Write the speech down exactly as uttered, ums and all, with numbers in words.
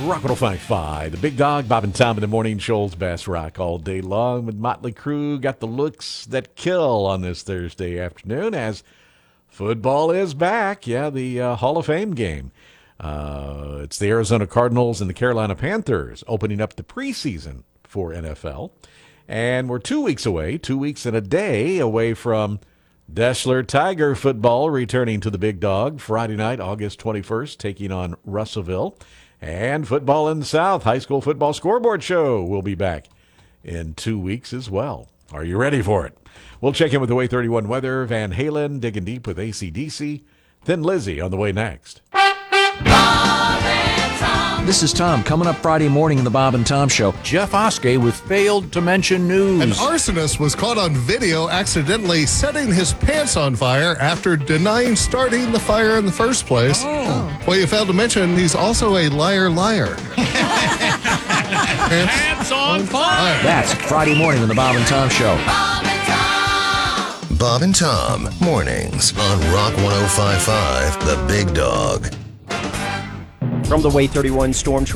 Rock one oh five point five. The Big Dog, Bob and Tom in the morning. Shoals Bass Rock all day long with Motley Crue. Got the looks that kill on this Thursday afternoon as football is back. Yeah, the uh, Hall of Fame game. Uh, it's the Arizona Cardinals and the Carolina Panthers opening up the preseason for N F L. And we're two weeks away, two weeks and a day away from Deshler Tiger football returning to the Big Dog Friday night, August twenty-first, taking on Russellville. And football in the South, high school football scoreboard show will be back in two weeks as well. Are you ready for it? We'll check in with the Way thirty-one weather. Van Halen digging deep with A C D C. Thin Lizzy on the way next. This is Tom. Coming up Friday morning in the Bob and Tom Show. Jeff Oskey with Failed to Mention News. An arsonist was caught on video accidentally setting his pants on fire after denying starting the fire in the first place. Oh. Well, you failed to mention he's also a liar liar. pants, Pants on fire. That's Friday morning in the Bob and Tom Show. Bob and Tom. Bob and Tom, mornings on Rock one oh five point five, The Big Dog. From the Way thirty-one Storm Track.